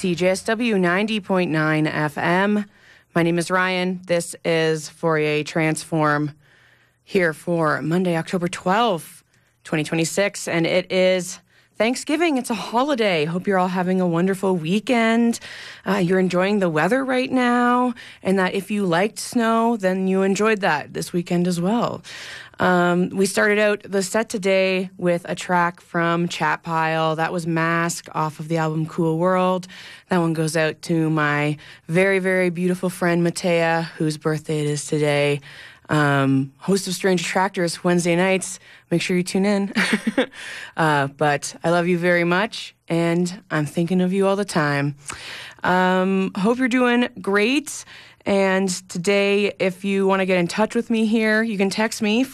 CJSW 90.9 FM. My name is Ryan. This is Fourier Transform here for Monday, October 12th, 2026, and it is Thanksgiving. It's a holiday. Hope you're all having a wonderful weekend. You're enjoying the weather right now, and that if you liked snow, then you enjoyed that this weekend as well. We started out the set today with a track from Chat Pile. That was Mask off of the album Cool World. That one goes out to my very, very beautiful friend Matea, whose birthday it is today. Host of Strange Attractors Wednesday nights. Make sure you tune in. But I love you very much, and I'm thinking of you all the time. Hope you're doing great. And today, if you want to get in touch with me here, you can text me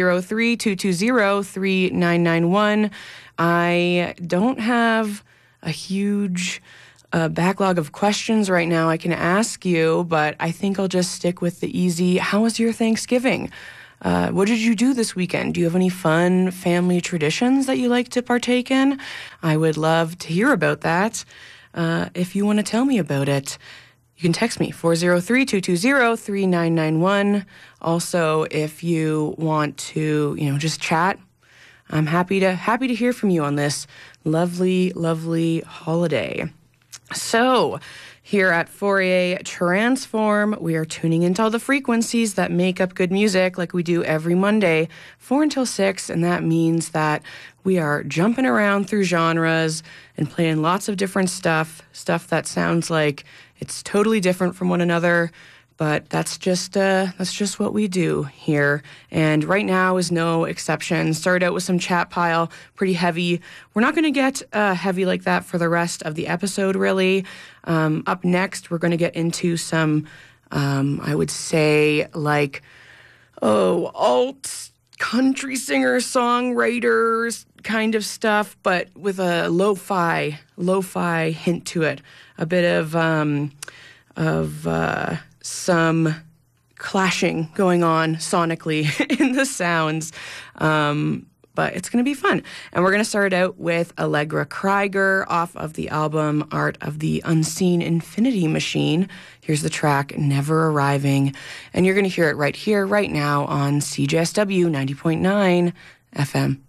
403-220-3991. I don't have a huge backlog of questions right now I can ask you, but I think I'll just stick with the easy. How was your Thanksgiving? What did you do this weekend? Do you have any fun family traditions that you like to partake in? I would love to hear about that. If you want to tell me about it, you can text me 403-220-3991. Also, if you want to, just chat, I'm happy to hear from you on this lovely, lovely holiday. So, here at Fourier Transform, we are tuning into all the frequencies that make up good music like we do every Monday, 4 until 6, and that means that we are jumping around through genres and playing lots of different stuff that sounds like it's totally different from one another, but that's just what we do here. And right now is no exception. Started out with some Chat Pile, pretty heavy. We're not going to get heavy like that for the rest of the episode, really. Up next, we're going to get into some, I would say, alt country singer, songwriters kind of stuff, but with a lo-fi hint to it. A bit of some clashing going on sonically in the sounds. But it's going to be fun. And we're going to start out with Allegra Krieger off of the album Art of the Unseen Infinity Machine. Here's the track, Never Arriving. And you're going to hear it right here, right now on CJSW 90.9 FM.